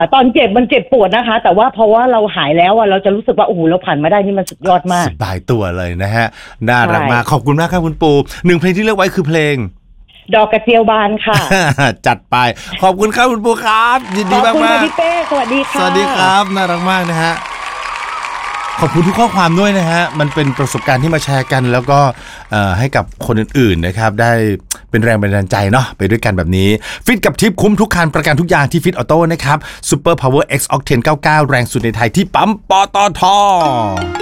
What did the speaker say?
ตอนเจ็บมันเจ็บปวดนะคะแต่ว่าเพราะว่าเราหายแล้วเราจะรู้สึกว่าโอ้โหเราผ่านมาได้นี่มันสุดยอดมากสบายตัวเลยนะฮะน่ารักมากขอบคุณมากครับคุณปู1เพลงที่เลือกไว้คือเพลงดอกกระเจียวบานค่ะจัดไปขอบคุณครับคุณปูครับยินดีมากๆขอบคุณพี่เป้สวัสดีค่ะสวัสดีครับน่ารักมากนะฮะขอบคุณทุกข้อความด้วยนะฮะมันเป็นประสบการณ์ที่มาแชร์กันแล้วก็ให้กับคนอื่นๆนะครับได้เป็นแรงบันดาลใจเนาะไปด้วยกันแบบนี้ฟิตกับทิปคุ้มทุกคันประกันทุกอย่างที่ฟิตออโต้นะครับ Super Power X Octane 99แรงสุดในไทยที่ปั๊มปตท